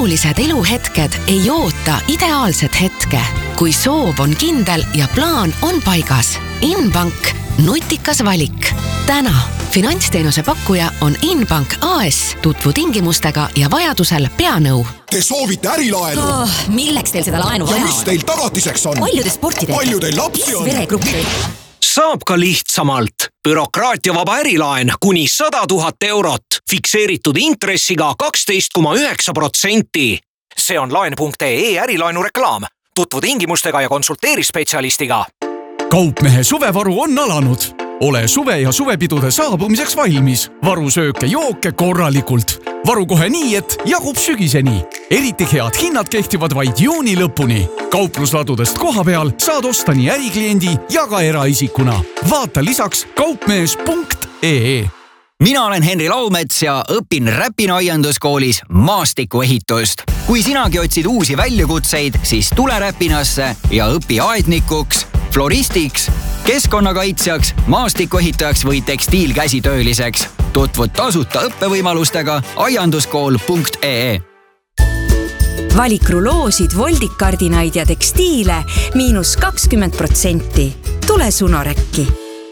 olulised eluhetked ei oota ideaalset hetke. Kui soov on kindel ja plaan on paigas. Inbank, nutikas valik. Täna finantsteenuse pakkuja on Inbank AS. Tutvu tingimustega ja vajadusel peanõu. Te soovite ärilaenu? Milleks teil seda laenu vaja on? Ja mis teil tagatiseks on? Palju te sporti teete? Palju teil lapsi on? Veregruppi. Saab ka lihtsamalt. Bürokraatiavaba ärilaen kuni 100 000 eurot. Fikseeritud intressiga 12,9%. See on laen.ee ärilaenu reklaam. Tutvu tingimustega ja konsulteeri spetsialistiga. Kaupmehe suvevaru on alanud. Ole suve ja suvepidude saabumiseks valmis. Varu sööke jooke korralikult. Varu kohe nii, et jagub sügiseni. Eriti head hinnad kehtivad vaid juuni lõpuni. Kauplusladudest koha peal saad osta nii ärikliendi ja ka eraisikuna. Vaata lisaks kaupmees.ee. Mina olen Henri Laumets ja õpin Räpina aianduskoolis maastikuehitust. Kui sinagi otsid uusi väljakutseid, siis tule Räpinasse ja õpi aednikuks, floristiks, keskkonnakaitsjaks, maastikuehitajaks või tekstiilkäsitööliseks. Tutvud tasuta õppevõimalustega aianduskool.ee. Valik ruloosid, voldikardinaid ja tekstiile -20%. Tule Sunorekki.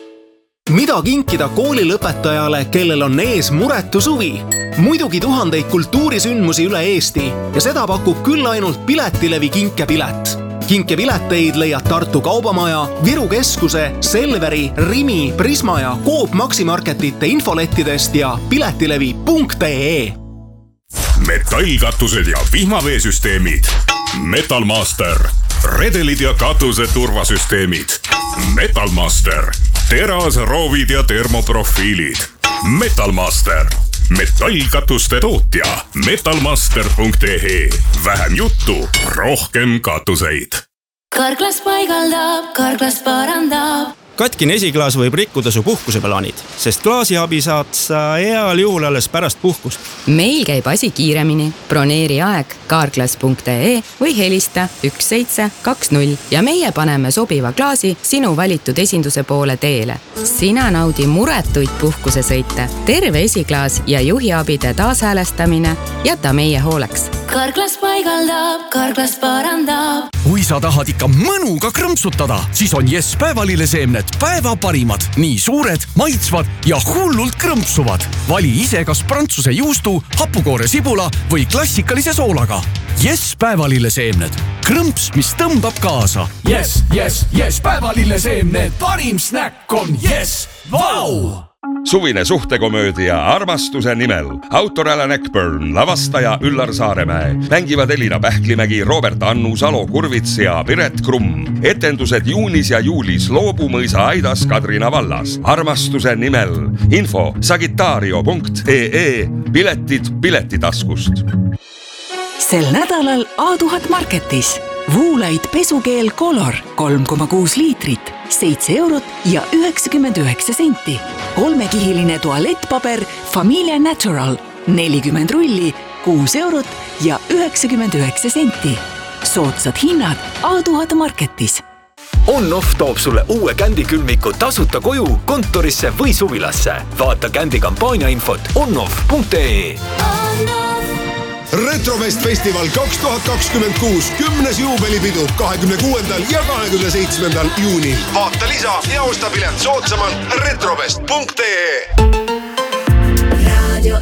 Mida kinkida koolilõpetajale, kellel on ees muretu suvi? Muidugi tuhandeid kultuurisündmusi üle Eesti ja seda pakub küll ainult Piletilevi kinkepilet. Kinkepileteid leiad Tartu Kaubamaja, Viru Keskuse, Selveri, Rimi, Prisma ja Coop Maximarketite infolettidest ja piletilevi.ee. Metallkatused ja vihmaveesüsteemid. Metalmaster. Redelid ja katuse turvasüsteemid. Metalmaster. Terasroovid ja termoprofiilid. Metalmaster. Metallkatuste tootja. Metalmaster.ee. Vähem juttu, rohkem katuseid. Karklas paigaldab, Karklas parandab. Katkine esiklaas võib rikkuda su puhkuseplaanid, sest klaasiabi saad sa heal juhul alles pärast puhkust. Meil käib asi kiiremini. Broneeri aeg karklas.ee või helista 1720 ja meie paneme sobiva klaasi sinu valitud esinduse poole teele. Sina naudi muretuid puhkusesõite. Terve esiklaas ja juhiabide taashäälestamine jäta meie hooleks. Karklas paigaldab, Karklas parandab. Kui sa tahad ikka mõnuga krõmpsutada, siis on Yes päevalilleseemned päeva parimad. Nii suured, maitsvad ja hullult krõmpsuvad. Vali ise kas prantsuse juustu, hapukoore sibula või klassikalise soolaga. Yes päevalilleseemned. Krõmps, mis tõmbab kaasa. Yes, yes, yes päevalilleseemned. Parim snäkk on Yes. Vau! Suvine suhtekomöödia Armastuse nimel. Autor Alan Eckburn, lavastaja Üllar Saaremäe. Mängivad Elina Pähklimägi, Robert Annu, Salo Kurvits ja Piret Krumm. Etendused juunis ja juulis Loobumõisa Aidas Kadrina vallas. Armastuse nimel. Info sagitario.ee. Piletid piletitaskust. Sel nädalal A1000 Marketis. Voolaid pesukeel Color 3,6 liitrit, 7 eurot ja 99 senti. 3-kihiline tualettpaber Familia Natural 40 rulli, 6 eurot ja 99 senti. Soodsad hinnad A1000 Marketis. On-Off toob sulle uue kändikülmiku tasuta koju, kontorisse või suvilasse. Vaata kändi kampaaniainfot onoff.ee. Retrofest Festival 2026 10. juubelipidu 26. ja 27. juunil. Vaata lisa ja osta pilet soodsamalt retrofest.ee. Radio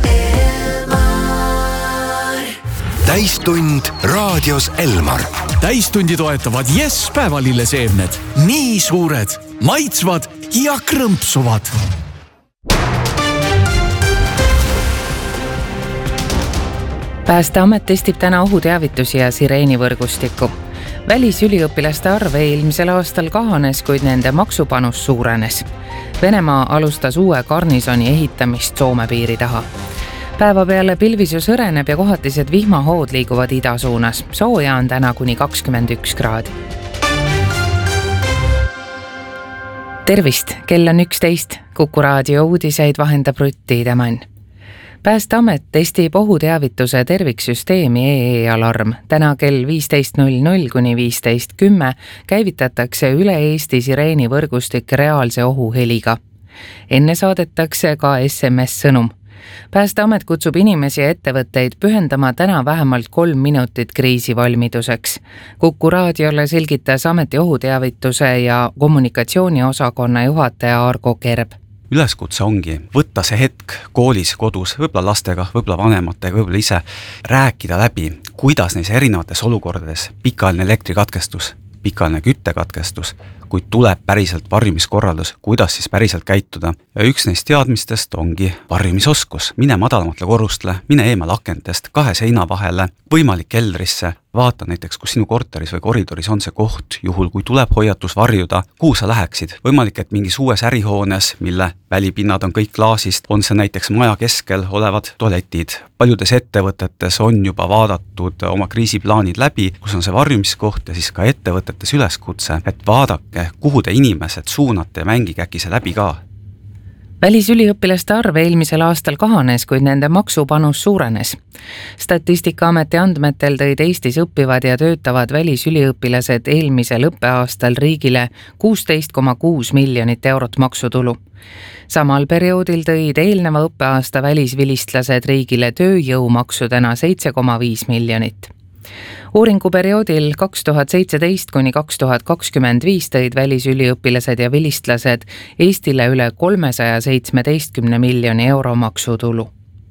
Elmar. Täistund raadios Elmar. Täistundi toetavad Yes päevalilleseemned. Nii suured, maitsvad ja krõmpsuvad. Päästeamet testib täna ohuteavitusi ja sireenivõrgustikku. Välisüliõpilaste arv eelmisel aastal kahanes, kuid nende maksupanus suurenes. Venemaa alustas uue garnisoni ehitamist Soome piiri taha. Päeva peale pilvisus hõreneb ja kohatised vihmahood liiguvad ida suunas. Sooja on täna kuni 21 kraadi. Tervist, kell on 11. Kuku raadio uudiseid vahendab Rutti Idemann. Päästeamet testib ohuteavituse terviksüsteemi EE-alarm. Täna kell 15.00 kuni 15.10 käivitatakse üle Eesti sireenivõrgustik reaalse ohuheliga. Enne saadetakse ka SMS-sõnum. Päästeamet kutsub inimesi ja ettevõtteid pühendama täna vähemalt 3 minutit kriisivalmiduseks. Kuku raadiole selgitas ameti ohuteavituse ja kommunikatsiooniosakonna juhataja Argo Kerb. Üleskutse ongi võtta see hetk koolis, kodus, võib-olla lastega, võib-olla vanematega, võib-olla ise, rääkida läbi, kuidas neis erinevates olukordades pikaajaline elektrikatkestus, pikaajaline küttekatkestus, kui tuleb päriselt varjumiskorraldus, kuidas siis päriselt käituda. Ja üks neist teadmistest ongi varjumisoskus. Mine madalamatele korrustele, mine eemal akentest, 2 seina vahele, võimalik keldrisse, vaata näiteks, kus sinu korteris või koridoris on see koht, juhul kui tuleb hoiatus varjuda, kuhu sa läheksid. Võimalik, et mingis uues ärihoones, mille välipinnad on kõik klaasist, on see näiteks maja keskel olevad tualetid. Paljudes ettevõtetes on juba vaadatud oma kriisiplaanid läbi, kus on see varjumiskoht ja siis ka ettevõtetes üleskutse, et vaadake, kuhu te inimesed suunate ja mängige äkki see läbi ka. Välisüliõpilaste arv eelmisel aastal kahanes, kuid nende maksupanus suurenes. Statistikaameti andmetel tõid Eestis õppivad ja töötavad välisüliõpilased eelmisel õppeaastal riigile 16,6 miljonit eurot maksutulu. Samal perioodil tõid eelneva õppeaasta välisvilistlased riigile tööjõumaksudena 7,5 miljonit. Uuringuperioodil 2017 kuni 2025 tõid välisüliõpilased ja vilistlased Eestile üle 317 miljoni euro maksutulu.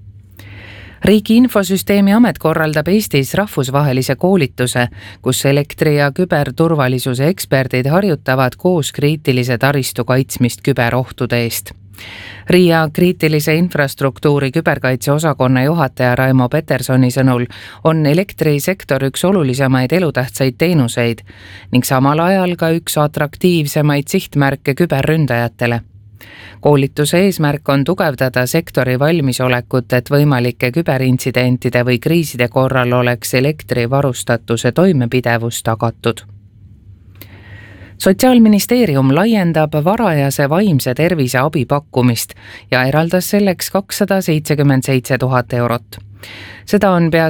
Riigi infosüsteemi amet korraldab Eestis rahvusvahelise koolituse, kus elektri- ja küberturvalisuse eksperdid harjutavad koos kriitilise taristu kaitsmist küberohtude eest. Riia kriitilise infrastruktuuri küberkaitse osakonna juhataja Raimo Petersoni sõnul on elektrisektor üks olulisemaid elutähtsaid teenuseid ning samal ajal ka üks atraktiivsemaid sihtmärke küberründajatele. Koolituse eesmärk on tugevdada sektori valmisolekut, et võimalike küberintsidentide või kriiside korral oleks elektrivarustatuse toimepidevus tagatud. Sotsiaalministeerium laiendab varajase vaimse tervise abi pakkumist ja eraldas selleks 277 000 eurot. Seda on pea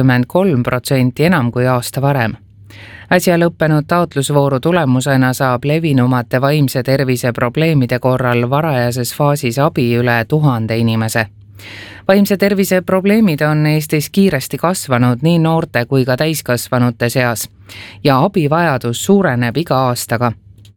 73% enam kui aasta varem. Äsja lõppenud taotlusvooru tulemusena saab levinumate vaimse tervise probleemide korral varajases faasis abi üle 1000 inimese. Vaimse tervise probleemid on Eestis kiiresti kasvanud nii noorte kui ka täiskasvanute seas ja abivajadus suureneb iga aastaga.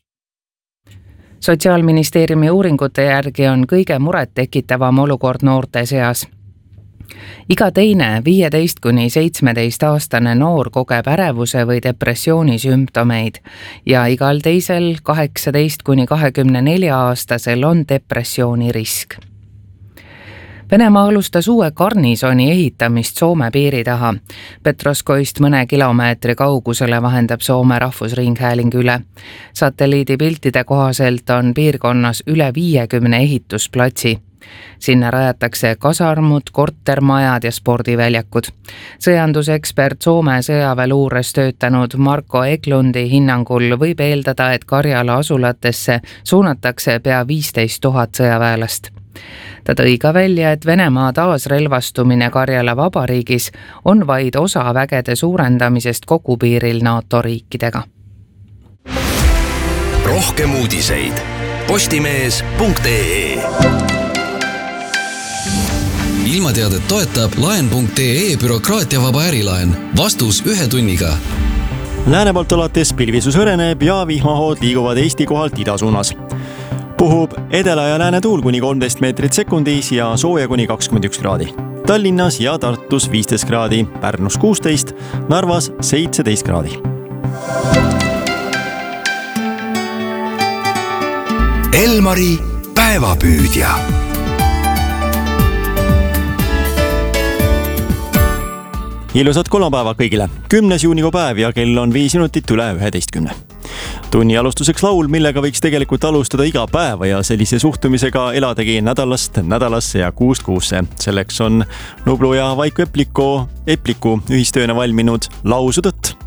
Sotsiaalministeeriumi uuringute järgi on kõige muret tekitavam olukord noorte seas. Iga teine 15 kuni 17 aastane noor kogeb ärevuse või depressiooni sümptomeid ja igal teisel 18 kuni 24 aastasel on depressiooni risk. Venemaa alustas uue garnisoni ehitamist Soome piiri taha. Petroskoist mõne kilomeetri kaugusele vahendab Soome rahvusringhääling üle. Satelliidipiltide kohaselt on piirkonnas üle 50 ehitusplatsi. Sinna rajatakse kasarmud, kortermajad ja spordiväljakud. Sõjandusekspert Soome sõjaväeluures töötanud Marko Eklundi hinnangul võib eeldada, et Karjala asulatesse suunatakse pea 15 000 sõjaväelast. Ta tõi ka välja, et Venemaa taasrelvastumine Karjala vabariigis on vaid osa vägede suurendamisest kogu piiril NATO riikidega. Rohkem uudiseid postimees.ee. Ilmateadet toetab laen.ee bürokraatiavaba ärilaen. Vastus 1 tunniga. Lääne poolt alates pilvisus hõreneb ja vihmahood liiguvad Eesti kohalt ida suunas. Puhub edela ja lääne tuul kuni 13 meetrit sekundis ja sooja kuni 21 kraadi. Tallinnas ja Tartus 15 kraadi, Pärnus 16, Narvas 17 kraadi. Elmari päevapüüdja. Ilusat kolmapäeva kõigile. 10. juunikuu päev ja kell on 5 minutit üle 11. Tunni alustuseks laul, millega võiks tegelikult alustada iga päeva ja sellise suhtumisega eladagi nädalast nädalasse ja kuust kuusse. Selleks on Nublu ja Vaiko Epliku ühistööna valminud Lausu tõtt.